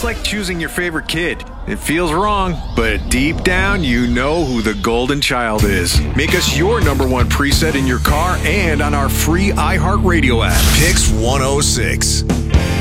like choosing your favorite kid. It feels wrong, but deep down, you know who the golden child is. Make us your number one preset in your car and on our free iHeartRadio app. Pix 106.